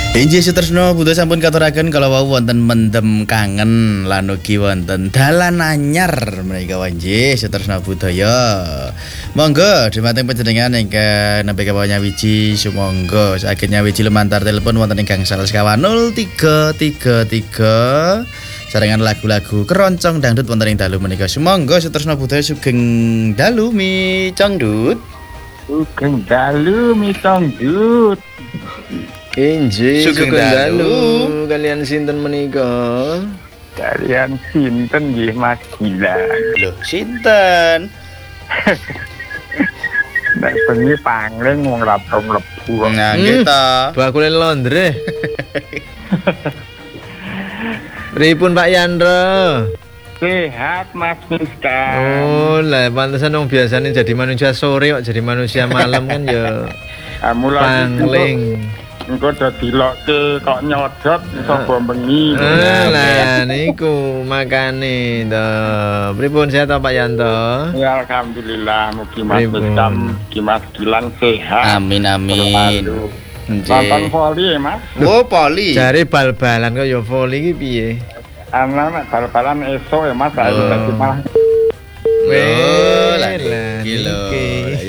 Inggih Sutresno Buddha sampun katuraken kalau wau wonten mendem kangen lan ugi wonten dalan anyar menika nggih Sutresno Budaya. Monggo dhumateng panjenengan ingkang nembe kawanya wiji sumangga saged nyawiji lumantar telepon wonten ing gangsal sekawan 0333 sarengan lagu-lagu keroncong dangdut wonten ing dalu menika. Sumangga Sutresno Budaya sugeng dalu mi cangdut. Sugeng dalu mi cangdut. Injih Sugeng dalu kalian sinten menika? Kalian sinten nggih Mas Gilang? Lho, sinten? Nek bengi pangling wong ra tau mlebu. Nah, nggih ta. Bakule londre. Pripun Pak Yandra? Sehat Mas Miska. Oh, lah pantesan wong biasane jadi manusia sore kok jadi manusia malam kan ya. Pangling. Engko dadi loke kok nyodot sapa bengi. Lah niku makane to. Pripun sehat Pak Yanto? Ya alhamdulillah mugi Mas Pripun? Miska mugi Mas Gilang sehat. Amin amin. Nonton voli ya Mas? Oh, poli. Jare bal-balan kok ya voli iki piye? Ana nek bal-balan esuk ya Mas, ayo dadi malah Weh, lah lah iki lho. niki.